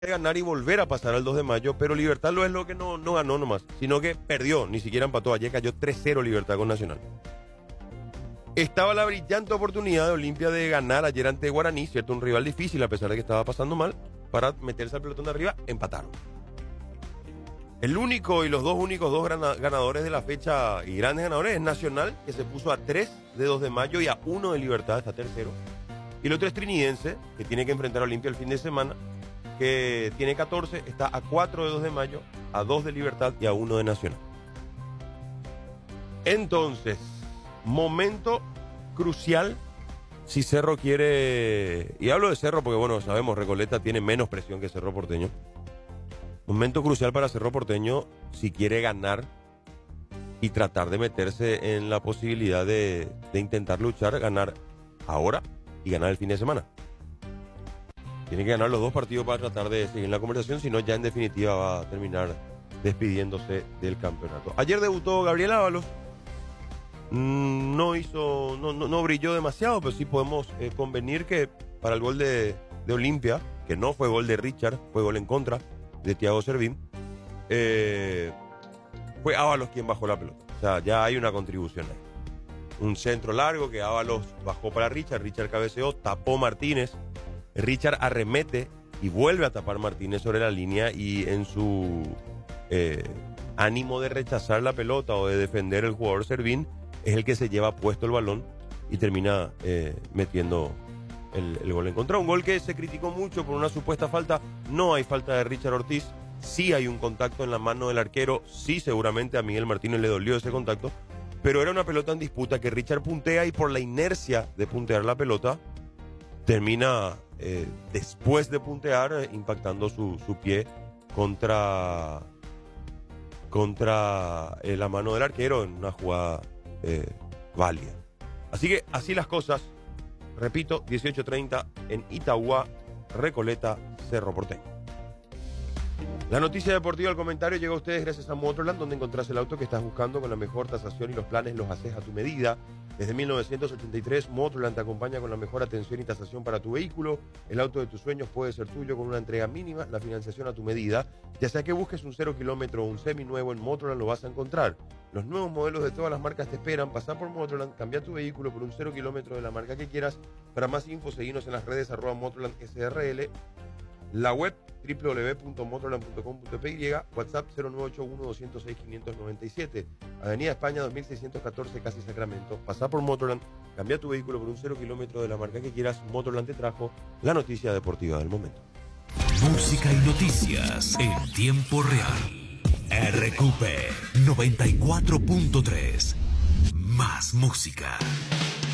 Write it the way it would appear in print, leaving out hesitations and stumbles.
ganar y volver a pasar al 2 de mayo, pero Libertad lo es lo que no ganó nomás, sino que perdió, ni siquiera empató. Ayer cayó 3-0 Libertad con Nacional. Estaba la brillante oportunidad de Olimpia de ganar ayer ante Guaraní, cierto, un rival difícil a pesar de que estaba pasando mal, para meterse al pelotón de arriba. Empataron. El único y los dos únicos ganadores de la fecha y grandes ganadores es Nacional, que se puso a 3 de 2 de mayo y a 1 de Libertad, está tercero. Y el otro es Trinidense, que tiene que enfrentar a Olimpia el fin de semana, que tiene 14, está a 4 de 2 de mayo, a 2 de Libertad y a 1 de Nacional. Entonces, momento crucial si Cerro quiere, y hablo de Cerro porque bueno, sabemos, Recoleta tiene menos presión que Cerro Porteño. Momento crucial para Cerro Porteño si quiere ganar y tratar de meterse en la posibilidad de intentar luchar, ganar ahora y ganar el fin de semana. Tiene que ganar los dos partidos para tratar de seguir la conversación, si no ya en definitiva va a terminar despidiéndose del campeonato. Ayer debutó Gabriel Ábalos. No brilló demasiado, pero sí podemos convenir que para el gol de Olimpia, que no fue gol de Richard, fue gol en contra de Thiago Servín, fue Ábalos quien bajó la pelota. O sea, ya hay una contribución ahí. Un centro largo que Ábalos bajó para Richard cabeceó, tapó Martínez, Richard arremete y vuelve a tapar Martínez sobre la línea, y en su ánimo de rechazar la pelota o de defender el jugador Servín, es el que se lleva puesto el balón y termina metiendo el gol en contra. Un gol que se criticó mucho por una supuesta falta. No hay falta de Richard Ortiz. Sí hay un contacto en la mano del arquero. Sí, seguramente a Miguel Martínez le dolió ese contacto. Pero era una pelota en disputa que Richard puntea, y por la inercia de puntear la pelota, termina después de puntear impactando su pie contra la mano del arquero en una jugada válida. Así que así las cosas. Repito, 18:30 en Itagua, Recoleta, Cerro Porteño. La noticia deportiva del comentario llega a ustedes gracias a Motorland, donde encontrás el auto que estás buscando con la mejor tasación y los planes los haces a tu medida. Desde 1983, Motorland te acompaña con la mejor atención y tasación para tu vehículo. El auto de tus sueños puede ser tuyo con una entrega mínima, la financiación a tu medida. Ya sea que busques un 0 kilómetro o un seminuevo, en Motorland lo vas a encontrar. Los nuevos modelos de todas las marcas te esperan. Pasá por Motorland, cambia tu vehículo por un 0 kilómetro de la marca que quieras. Para más info, seguinos en las redes @MotorlandSRL. La web www.motorland.com.py, WhatsApp 0981-206-597, Avenida España 2614, casi Sacramento. Pasá por Motorland, cambia tu vehículo por un 0 kilómetro de la marca que quieras. Motorland te trajo la noticia deportiva del momento. Música y noticias en tiempo real. RQP 94.3. Más música.